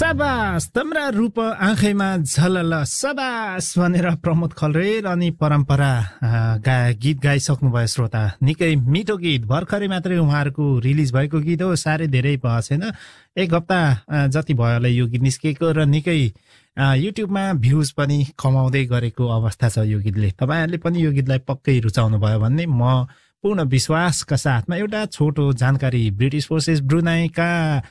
साबास तम्रा रूप आँखैमा झलल साबास भनेर प्रमोद खलरेल अनि परम्परा गीत गाइसक्नु भयो श्रोता। निकै मिठो गीत, भर्खरै मात्रै उहाँहरूको रिलिज भएको गीत हो, साह्रै धेरै भएको छैन, एक हप्ता जति भयो होला यो गीत निस्केको र निकै युट्युबमा भ्युज पनि कमाउँदै गरेको अवस्था छ यो गीतले। तपाईहरुले पनि यो गीतलाई पक्कै रुचाउनु भयो भन्ने म पूर्ण विश्वासका साथमा एउटा छोटो जानकारी ब्रिटिस फोर्सेस ब्रुनाईका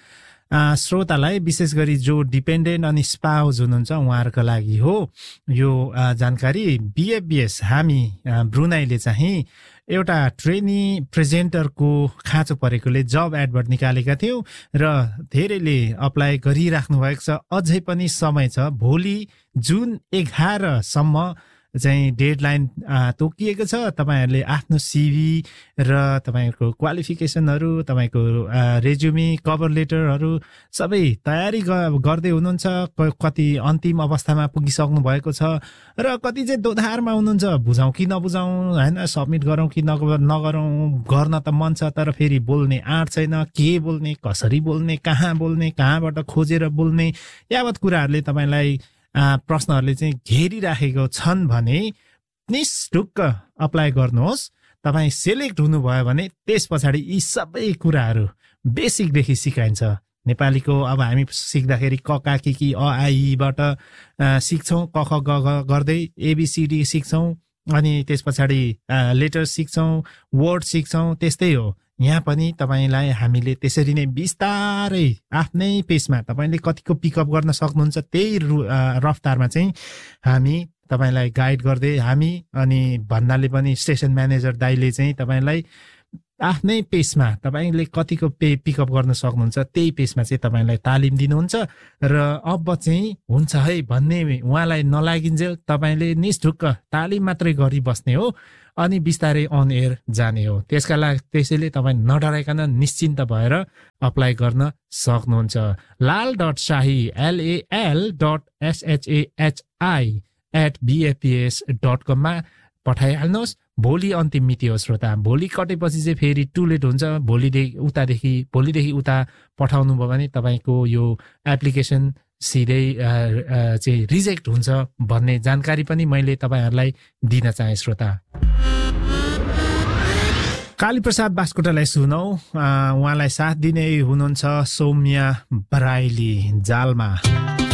श्रोतालाई, विशेष गरी जो डिपेन्डेन्ट अनि स्पाउज हुनुहुन्छ उहाँहरुका लागि हो यो जानकारी। बीएफबीएस हामी ब्रुनाईले चाहिँ एउटा ट्रेनी प्रेजेन्टरको खाँचो परेकोले जब एडभर्ट निकालेका थियौं र धेरैले अप्लाई गरिराख्नु भएको छ। अझै पनि समय छ, भोलि जुन 11 सम्म चाहिँ डेडलाइन तोकिएको छ। तपाईहरुले आफ्नो सिभी र तपाईहरुको क्वालिफिकेसनहरु, तपाईको रेज्युमे, कभर लेटरहरु सबै तयारी गर्दै हुनुहुन्छ। कति अन्तिम अवस्थामा पुगिसक्नु भएको छ र कति चाहिँ दोधारमा हुनुहुन्छ, बुझाउँ कि नबुझाउँ हैन, सबमिट गरौँ कि नगरौँ, गर्न त मन छ तर फेरि बोल्ने आँट छैन, के बोल्ने, कसरी बोल्ने, कहाँ बोल्ने, कहाँबाट खोजेर बोल्ने, यावत कुराहरुले तपाईलाई प्रश्नहरुले चाहिँ घेरिराखेको छन् भने निष्ठुक्क अप्लाई गर्नुहोस्। तपाई सेलेक्ट हुनुभयो भने त्यस पछाडि यी सबै कुराहरु बेसिकदेखि सिकाइन्छ। नेपालीको अब हामी सिक्दाखेरि क का कि अ आ इ बाट सिक्छौं, क ख ग घ गर्दै एबीसीडी सिक्छौं, अनि त्यस पछाडि लेटर सिक्छौं, वर्ड सिक्छौं। त्यस्तै हो यहाँ पनि तपाईलाई हामीले त्यसरी नै बिस्तारै आफ्नै पेसमा तपाईले कतिको पिकअप गर्न सक्नुहुन्छ त्यही रफ्तारमा चाहिँ हामी तपाईलाई गाइड गर्दै हामी अनि भन्नाले पनि स्टेसन म्यानेजर दाइले चाहिँ तपाईलाई आफ्नै पेसमा तपाईले कतिको पिकअप गर्न सक्नुहुन्छ त्यही पेसमा चाहिँ तपाईलाई तालिम दिनुहुन्छ र अब चाहिँ हुन्छ है भन्ने उहाँलाई नलागिन्जेल तपाईले निष्ठुक्क तालिम मात्रै गरी बस्ने हो अनि बिस्तारै अन एयर जाने हो। त्यसैले तपाई नडराइकन निश्चिन्त भएर अप्लाई गर्न सक्नुहुन्छ। lal.shahi lal.shahi@bfps.com मा पठाइहाल्नुहोस्। भोलि अन्तिम मिति हो श्रोता। भोलि कटेपछि चाहिँ फेरि टु लेट हुन्छ। भोलिदेखि उता पठाउनु भयो भने तपाईको यो एप्लिकेसन सिधै चाहिँ रिजेक्ट हुन्छ भन्ने जानकारी पनि मैले तपाईहरुलाई दिन चाहे श्रोता। कालीप्रसाद बास्कोटालाई सुनौ, उहाँलाई साथ दिने हुनुहुन्छ सौम्या बराइली जालमा।